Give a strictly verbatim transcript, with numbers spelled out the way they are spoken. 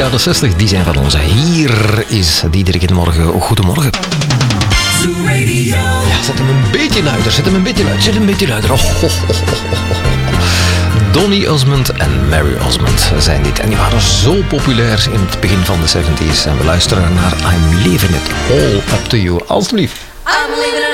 jaren zestig, die zijn van ons. Hier is Diederik morgen. Goedemorgen. Ja, zet hem een beetje luider, zet hem een beetje luider, zet hem een beetje luider. Oh, oh, oh, oh, oh. Donny Osmond en Mary Osmond zijn dit. En die waren zo populair in het begin van de zeventig. En we luisteren naar I'm Leaving It All Up To You. Alsjeblieft. I'm leaving it